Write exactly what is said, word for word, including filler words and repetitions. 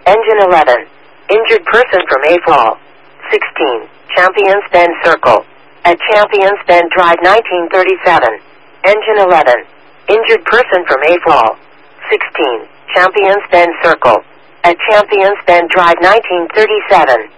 Engine eleven. Injured person from A Fall. sixteen. Champions Bend Circle. At Champions Bend Drive nineteen thirty-seven. Engine eleven. Injured person from A Fall. sixteen. Champions Bend Circle. At Champions Bend Drive nineteen thirty-seven.